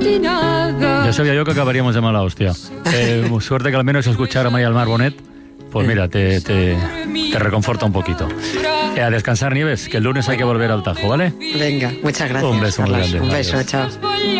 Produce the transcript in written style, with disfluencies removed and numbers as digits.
Ya sabía yo que acabaríamos de mala hostia. Suerte que al menos escuchar a María del Mar Bonet, pues mira, te reconforta un poquito. A descansar, Nieves, que el lunes hay que volver al Tajo, ¿vale? Venga, muchas gracias. Un beso muy grande. Un beso, chao.